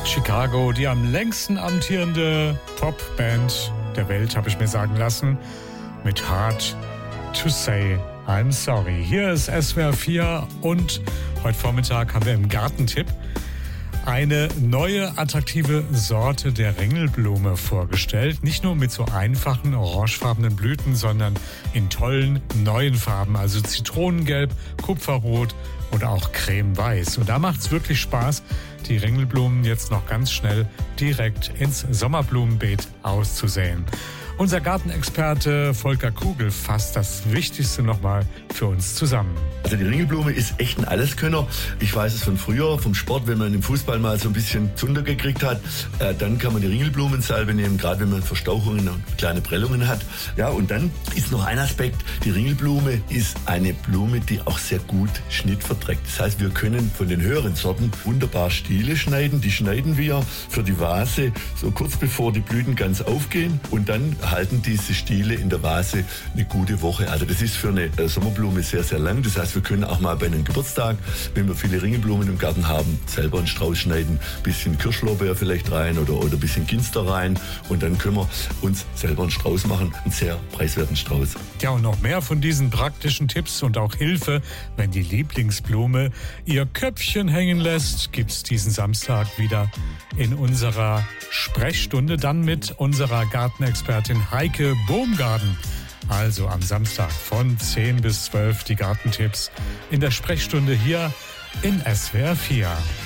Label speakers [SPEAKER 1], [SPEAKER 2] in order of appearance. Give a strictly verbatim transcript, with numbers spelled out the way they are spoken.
[SPEAKER 1] Chicago, die am längsten amtierende Popband der Welt, habe ich mir sagen lassen, mit Hard to Say I'm Sorry. Hier ist S W R vier und heute Vormittag haben wir im Gartentipp eine neue attraktive Sorte der Ringelblume vorgestellt. Nicht nur mit so einfachen orangefarbenen Blüten, sondern in tollen neuen Farben, also Zitronengelb, Kupferrot oder auch cremeweiß. Und da macht es wirklich Spaß, die Ringelblumen jetzt noch ganz schnell direkt ins Sommerblumenbeet auszusäen. Unser Gartenexperte Volker Kugel fasst das Wichtigste nochmal für uns zusammen.
[SPEAKER 2] Also die Ringelblume ist echt ein Alleskönner. Ich weiß es von früher, vom Sport, wenn man im Fußball mal so ein bisschen Zunder gekriegt hat, äh, dann kann man die Ringelblumensalbe nehmen, gerade wenn man Verstauchungen und kleine Prellungen hat. Ja, und dann ist noch ein Aspekt, die Ringelblume ist eine Blume, die auch sehr gut Schnitt verträgt. Das heißt, wir können von den höheren Sorten wunderbar Stiele schneiden. Die schneiden wir für die Vase so kurz bevor die Blüten ganz aufgehen und dann halten diese Stiele in der Vase eine gute Woche. Also das ist für eine Sommerblume sehr, sehr lang. Das heißt, wir können auch mal bei einem Geburtstag, wenn wir viele Ringelblumen im Garten haben, selber einen Strauß schneiden, bisschen Kirschlorbeer vielleicht rein oder, oder ein bisschen Ginster rein und dann können wir uns selber einen Strauß machen, einen sehr preiswerten Strauß.
[SPEAKER 1] Ja, und noch mehr von diesen praktischen Tipps und auch Hilfe, wenn die Lieblingsblume ihr Köpfchen hängen lässt, gibt's diesen Samstag wieder in unserer Sprechstunde, dann mit unserer Gartenexpertin Heike Baumgarten. Also am Samstag von zehn bis zwölf die Gartentipps in der Sprechstunde hier in S W R vier.